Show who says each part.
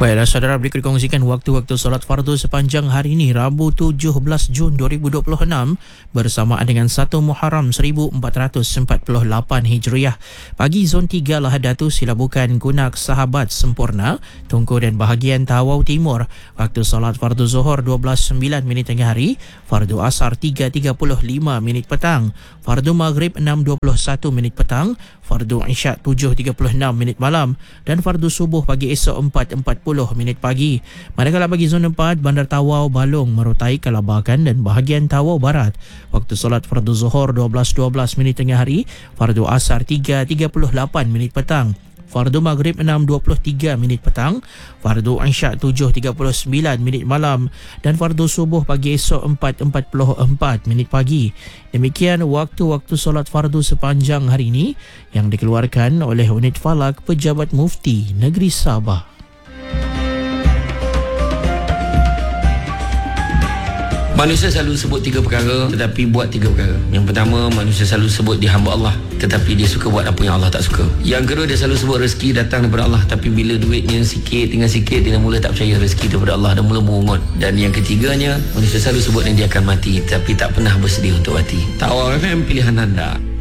Speaker 1: Baiklah saudara, berikut dikongsikan waktu-waktu solat fardu sepanjang hari ini Rabu 17 Jun 2026 bersamaan dengan 1 Muharram 1448 Hijriah. Pagi zon 3 Lahadatu Silabukan Kunak Sahabat Sempurna Tungku dan bahagian Tawau Timur. Waktu solat fardu Zuhur 12.09 minit tengah hari, fardu Asar 3.35 minit petang, fardu Maghrib 6.21 minit petang, fardu Isyak 7.36 minit malam dan fardu Subuh pagi esok 4.40 minit pagi. Manakala bagi zon 4 Bandar Tawau Balong Merotai Kalabakan dan bahagian Tawau Barat, waktu solat fardu Zuhur 12.12 minit tengah hari, fardu Asar 3.38 minit petang, fardu Maghrib 6.23 minit petang, fardu Isyak 7.39 minit malam dan fardu Subuh pagi esok 4.44 minit pagi. Demikian waktu-waktu solat fardu sepanjang hari ini yang dikeluarkan oleh Unit Falak Pejabat Mufti Negeri Sabah.
Speaker 2: Manusia selalu sebut 3 perkara tetapi buat 3 perkara. Yang pertama, manusia selalu sebut dia hamba Allah tetapi dia suka buat apa yang Allah tak suka. Yang kedua, dia selalu sebut rezeki datang daripada Allah tapi bila duitnya sikit, tinggal sikit, dia mula tak percaya rezeki daripada Allah dan mula merungut. Dan yang ketiganya, manusia selalu sebut yang dia akan mati tapi tak pernah bersedia untuk mati. Tawau FM, pilihan anda.